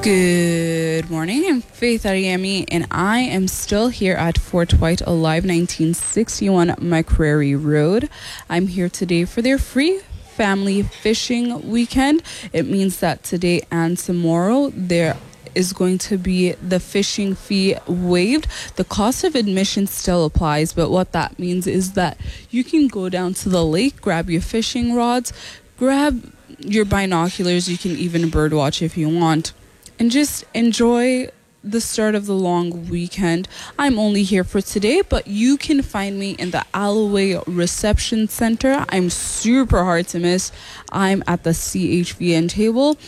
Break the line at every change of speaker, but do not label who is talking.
Good morning, I'm Faith Ariemi, and I am still here at Fort White Alive 1961 McCreary Road. I'm here today for their free family fishing weekend. It means that today and tomorrow there is going to be the fishing fee waived. The cost of admission still applies, but what that means is that you can go down to the lake, grab your fishing rods, grab your binoculars, you can even birdwatch if you want, and just enjoy the start of the long weekend. I'm only here for today, but you can find me in the Alloway Reception Center. I'm super hard to miss. I'm at the CHVN table.